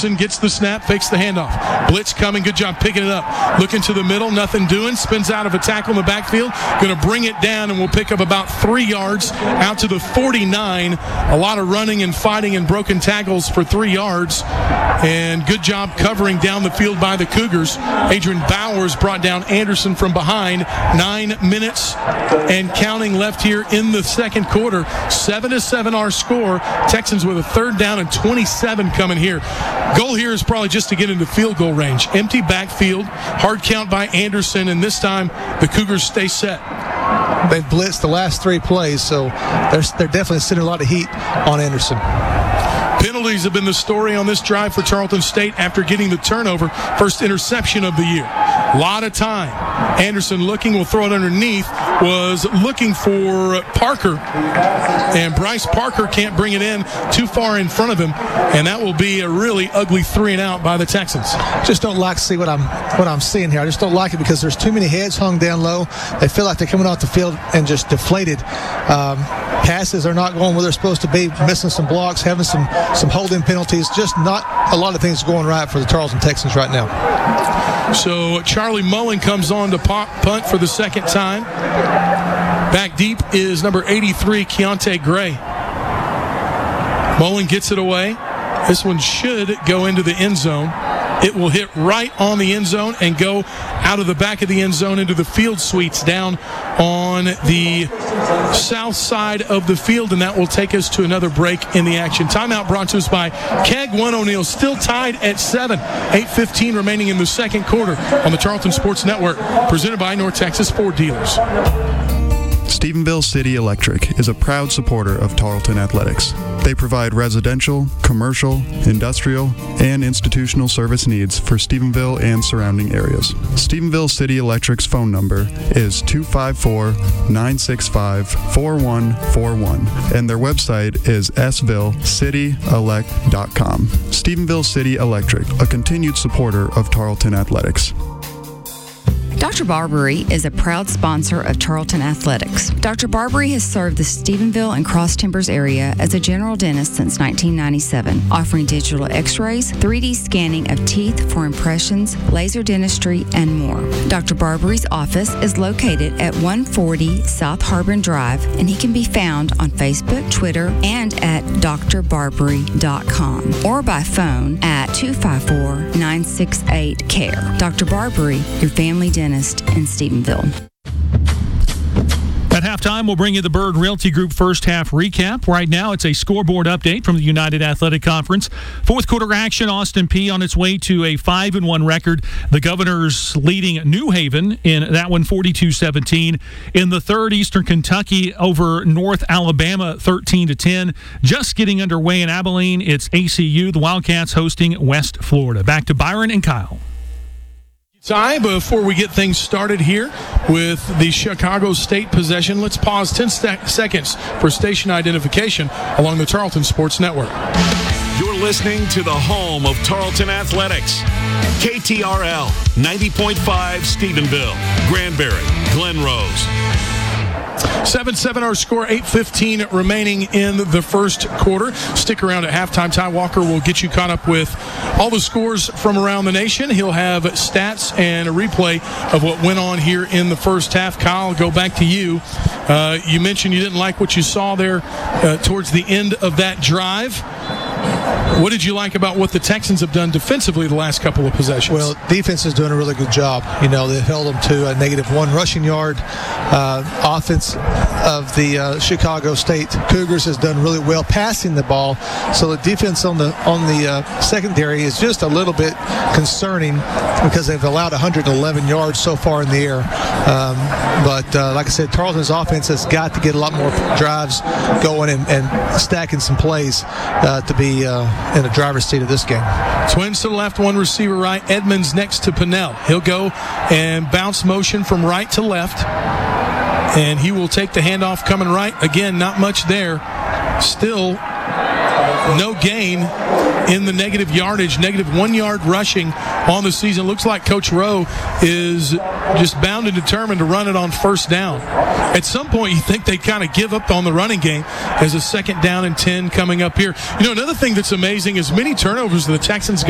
Anderson gets the snap, fakes the handoff. Blitz coming, good job picking it up. Looking to the middle, nothing doing. Spins out of a tackle in the backfield. Going to bring it down, and we'll pick up about 3 yards out to the 49. A lot of running and fighting and broken tackles for 3 yards. And good job covering down the field by the Cougars. Adrian Bowers brought down Anderson from behind. 9 minutes and counting left here in the second quarter. 7-7 our score. Texans with a third down and 27 coming here. Goal here is probably just to get into field goal range. Empty backfield. Hard count by Anderson, and this time the Cougars stay set. They've blitzed the last 3 plays, so they're definitely sending a lot of heat on Anderson. Penalties have been the story on this drive for Tarleton State after getting the turnover. First interception of the year. A lot of time. Anderson looking, will throw it underneath, was looking for Parker. And Bryce Parker can't bring it in too far in front of him. And that will be a really ugly 3-and-out by the Texans. Just don't like to see what I'm seeing here. I just don't like it because there's too many heads hung down low. They feel like they're coming off the field and just deflated. Passes are not going where they're supposed to be, missing some blocks, having some holding penalties. Just not a lot of things going right for the Tarleton Texans right now. So Charlie Mullen comes on to punt for the second time. Back deep is number 83, Keontae Gray. Mullen gets it away. This one should go into the end zone. It will hit right on the end zone and go out of the back of the end zone into the field suites down on the south side of the field, and that will take us to another break in the action. Timeout brought to us by Keg One O'Neill, still tied at 7. 8:15 remaining in the second quarter on the Tarleton Sports Network, presented by North Texas Ford Dealers. Stephenville City Electric is a proud supporter of Tarleton Athletics. They provide residential, commercial, industrial, and institutional service needs for Stephenville and surrounding areas. Stephenville City Electric's phone number is 254-965-4141, and their website is svillecityelect.com. Stephenville City Electric, a continued supporter of Tarleton Athletics. Dr. Barbary is a proud sponsor of Tarleton Athletics. Dr. Barbary has served the Stephenville and Cross Timbers area as a general dentist since 1997, offering digital x-rays, 3D scanning of teeth for impressions, laser dentistry, and more. Dr. Barbary's office is located at 140 South Harbin Drive, and he can be found on Facebook, Twitter, and at drbarbary.com or by phone at 254-968-CARE. Dr. Barbary, your family dentist in Stephenville. At halftime, we'll bring you the Bird Realty Group first half recap. Right now, it's a scoreboard update from the United Athletic Conference. Fourth quarter action, Austin Peay on its way to a 5-1 record. The Governors leading New Haven in that one 42-17. In the third, Eastern Kentucky over North Alabama 13-10. Just getting underway in Abilene, it's ACU, the Wildcats hosting West Florida. Back to Byron and Kyle. Time before we get things started here with the Chicago State possession. Let's pause 10 seconds for station identification along the Tarleton Sports Network. You're listening to the home of Tarleton Athletics. KTRL 90.5 Stephenville, Granbury, Glen Rose. 7-7 our score, 8:15 remaining in the first quarter. Stick around at halftime. Ty Walker will get you caught up with all the scores from around the nation. He'll have stats and a replay of what went on here in the first half. Kyle, I'll go back to you. You mentioned you didn't like what you saw there towards the end of that drive. What did you like about what the Texans have done defensively the last couple of possessions? Well, defense is doing a really good job. You know, they held them to a -1 rushing yard. Offense of the Chicago State Cougars has done really well passing the ball. So the defense on the secondary is just a little bit concerning because they've allowed 111 yards so far in the air. But like I said, Tarleton's offense has got to get a lot more drives going and stacking some plays to be in the driver's seat of this game. Twins to the left, one receiver right. Edmonds next to Pinnell. He'll go and bounce motion from right to left. And he will take the handoff coming right. Again, not much there. Still no gain in the negative yardage, -1 yard rushing on the season. Looks like Coach Rowe is just bound and determined to run it on first down. At some point, you think they kind of give up on the running game as a 2nd down and 10 coming up here. You know, another thing that's amazing is many turnovers the Texans got